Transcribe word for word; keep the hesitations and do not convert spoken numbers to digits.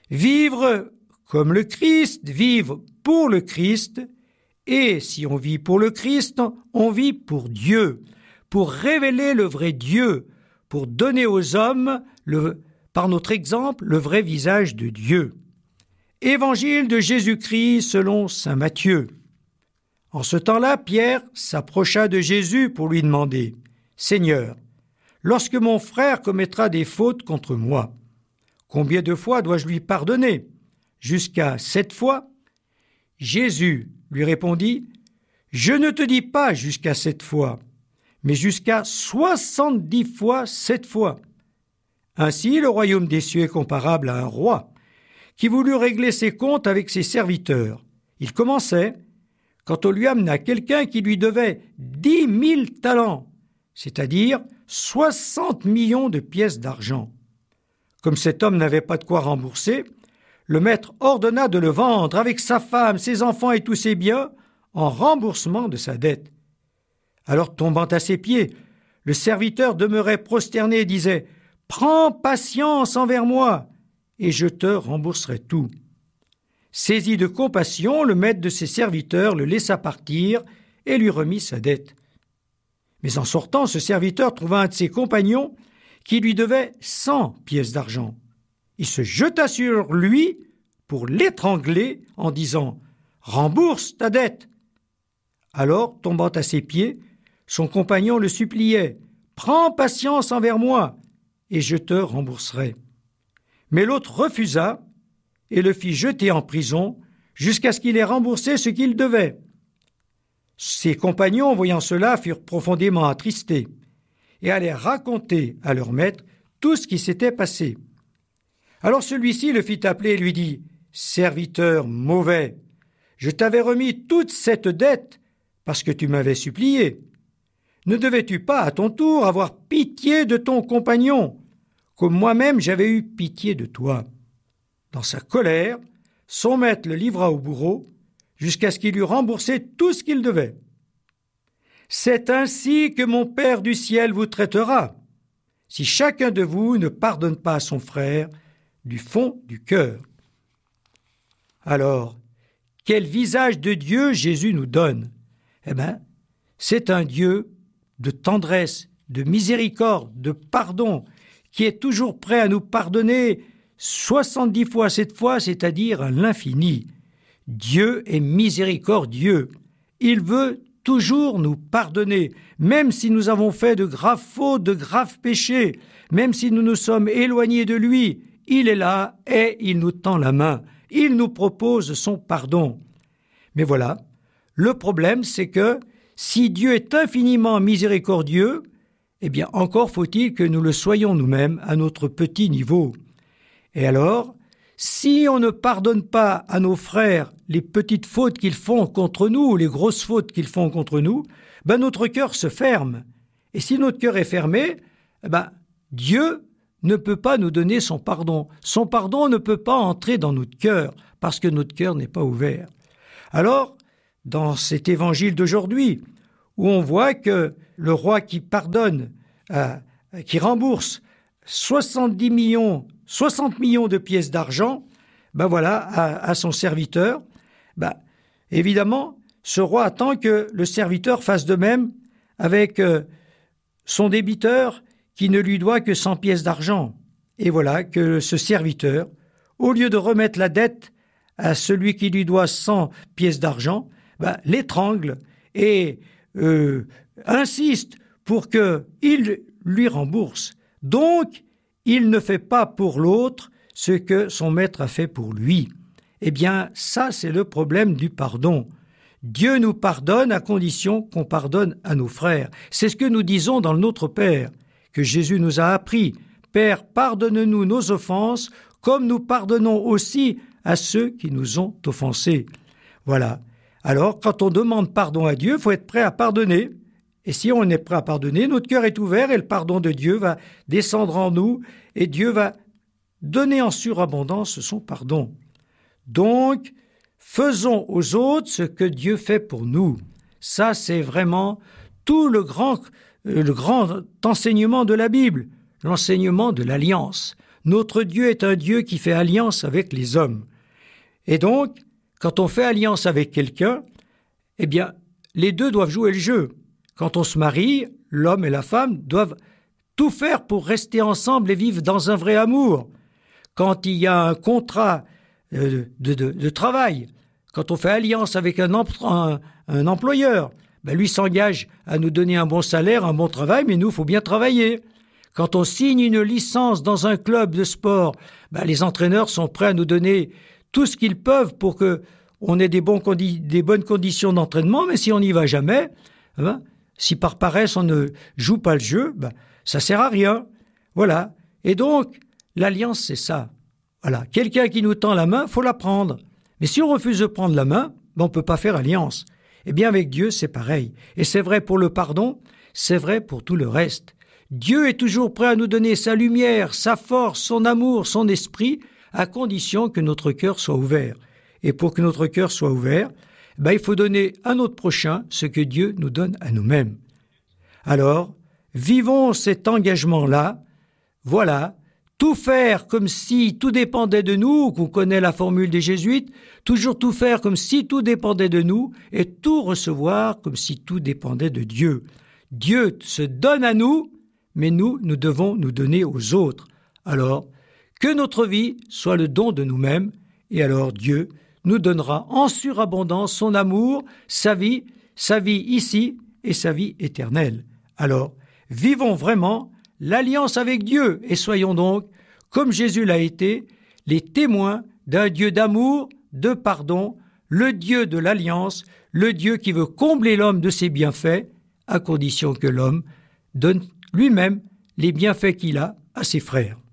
Vivre comme le Christ, vivre pour le Christ, et si on vit pour le Christ, on vit pour Dieu, pour révéler le vrai Dieu, pour donner aux hommes, le, par notre exemple, le vrai visage de Dieu. Évangile de Jésus-Christ selon saint Matthieu. En ce temps-là, Pierre s'approcha de Jésus pour lui demander « Seigneur, lorsque mon frère commettra des fautes contre moi, combien de fois dois-je lui pardonner? Jusqu'à sept fois ?» Jésus lui répondit « Je ne te dis pas jusqu'à sept fois, mais jusqu'à soixante-dix fois sept fois. » Ainsi, le royaume des cieux est comparable à un roi qui voulut régler ses comptes avec ses serviteurs. Il commençait quand on lui amena quelqu'un qui lui devait dix mille talents, c'est-à-dire soixante millions de pièces d'argent. Comme cet homme n'avait pas de quoi rembourser, le maître ordonna de le vendre avec sa femme, ses enfants et tous ses biens en remboursement de sa dette. Alors, tombant à ses pieds, le serviteur demeurait prosterné et disait « Prends patience envers moi, et je te rembourserai tout. » Saisi de compassion, le maître de ses serviteurs le laissa partir et lui remit sa dette. Mais en sortant, ce serviteur trouva un de ses compagnons qui lui devait cent pièces d'argent. Il se jeta sur lui pour l'étrangler en disant « Rembourse ta dette !» Alors, tombant à ses pieds, son compagnon le suppliait « Prends patience envers moi, et je te rembourserai. » Mais l'autre refusa et le fit jeter en prison jusqu'à ce qu'il ait remboursé ce qu'il devait. Ses compagnons, voyant cela, furent profondément attristés et allèrent raconter à leur maître tout ce qui s'était passé. Alors celui-ci le fit appeler et lui dit « Serviteur mauvais, je t'avais remis toute cette dette parce que tu m'avais supplié. Ne devais-tu pas à ton tour avoir pitié de ton compagnon, comme moi-même j'avais eu pitié de toi ?» Dans sa colère, son maître le livra au bourreau jusqu'à ce qu'il eût remboursé tout ce qu'il devait. « C'est ainsi que mon Père du ciel vous traitera, si chacun de vous ne pardonne pas à son frère du fond du cœur. » Alors, quel visage de Dieu Jésus nous donne? Eh bien, c'est un Dieu de tendresse, de miséricorde, de pardon, qui est toujours prêt à nous pardonner soixante-dix fois sept fois, c'est-à-dire à l'infini. Dieu est miséricordieux. Il veut toujours nous pardonner, même si nous avons fait de graves fautes, de graves péchés, même si nous nous sommes éloignés de lui. Il est là et il nous tend la main. Il nous propose son pardon. Mais voilà, le problème, c'est que si Dieu est infiniment miséricordieux, eh bien encore faut-il que nous le soyons nous-mêmes à notre petit niveau. Et alors, si on ne pardonne pas à nos frères les petites fautes qu'ils font contre nous, ou les grosses fautes qu'ils font contre nous, ben notre cœur se ferme. Et si notre cœur est fermé, ben Dieu ne peut pas nous donner son pardon. Son pardon ne peut pas entrer dans notre cœur, parce que notre cœur n'est pas ouvert. Alors, dans cet évangile d'aujourd'hui, où on voit que le roi qui pardonne, euh, qui rembourse soixante-dix millions, soixante millions de pièces d'argent, ben voilà, à, à son serviteur, ben, évidemment, ce roi attend que le serviteur fasse de même avec euh, son débiteur qui ne lui doit que cent pièces d'argent. Et voilà que ce serviteur, au lieu de remettre la dette à celui qui lui doit cent pièces d'argent, ben, l'étrangle et euh, insiste pour qu'il lui rembourse. Donc, il ne fait pas pour l'autre ce que son maître a fait pour lui. Eh bien, ça, c'est le problème du pardon. Dieu nous pardonne à condition qu'on pardonne à nos frères. C'est ce que nous disons dans le Notre Père, que Jésus nous a appris. « Père, pardonne-nous nos offenses, comme nous pardonnons aussi à ceux qui nous ont offensés. » Voilà. Alors, quand on demande pardon à Dieu, il faut être prêt à pardonner. Et si on est prêt à pardonner, notre cœur est ouvert et le pardon de Dieu va descendre en nous et Dieu va donner en surabondance son pardon. Donc, faisons aux autres ce que Dieu fait pour nous. Ça, c'est vraiment tout le grand, le grand enseignement de la Bible, l'enseignement de l'alliance. Notre Dieu est un Dieu qui fait alliance avec les hommes. Et donc, quand on fait alliance avec quelqu'un, eh bien, les deux doivent jouer le jeu. Quand on se marie, l'homme et la femme doivent tout faire pour rester ensemble et vivre dans un vrai amour. Quand il y a un contrat de, de, de, de travail, quand on fait alliance avec un, un, un employeur, ben lui s'engage à nous donner un bon salaire, un bon travail, mais nous, il faut bien travailler. Quand on signe une licence dans un club de sport, ben les entraîneurs sont prêts à nous donner tout ce qu'ils peuvent pour que on ait des, bons condi- des bonnes conditions d'entraînement, mais si on n'y va jamais, ben, si par paresse on ne joue pas le jeu, ben, ça sert à rien. Voilà. Et donc, l'alliance, c'est ça. Voilà. Quelqu'un qui nous tend la main, faut la prendre. Mais si on refuse de prendre la main, ben, on peut pas faire alliance. Eh bien, avec Dieu, c'est pareil. Et c'est vrai pour le pardon, c'est vrai pour tout le reste. Dieu est toujours prêt à nous donner sa lumière, sa force, son amour, son esprit, à condition que notre cœur soit ouvert. Et pour que notre cœur soit ouvert, ben, il faut donner à notre prochain ce que Dieu nous donne à nous-mêmes. Alors, vivons cet engagement-là, voilà, tout faire comme si tout dépendait de nous, qu'on connaît la formule des jésuites, toujours tout faire comme si tout dépendait de nous, et tout recevoir comme si tout dépendait de Dieu. Dieu se donne à nous, mais nous, nous devons nous donner aux autres. Alors, que notre vie soit le don de nous-mêmes, et alors Dieu nous donnera en surabondance son amour, sa vie, sa vie ici et sa vie éternelle. Alors, vivons vraiment l'alliance avec Dieu et soyons donc, comme Jésus l'a été, les témoins d'un Dieu d'amour, de pardon, le Dieu de l'alliance, le Dieu qui veut combler l'homme de ses bienfaits, à condition que l'homme donne lui-même les bienfaits qu'il a à ses frères.